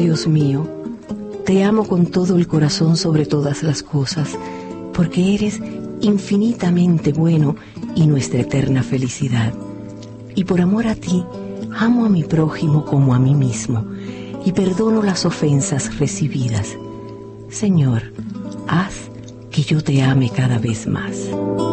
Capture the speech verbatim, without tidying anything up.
Dios mío, te amo con todo el corazón sobre todas las cosas, porque eres infinitamente bueno y nuestra eterna felicidad. Y por amor a ti, amo a mi prójimo como a mí mismo, y perdono las ofensas recibidas. Señor, haz que yo te ame cada vez más.